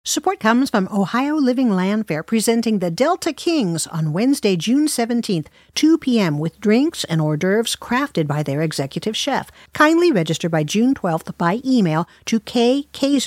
Support comes from Ohio Living Land Fair, presenting the Delta Kings on Wednesday, June 17th, 2 p.m. with drinks and hors d'oeuvres crafted by their executive chef. Kindly register by June 12th by email to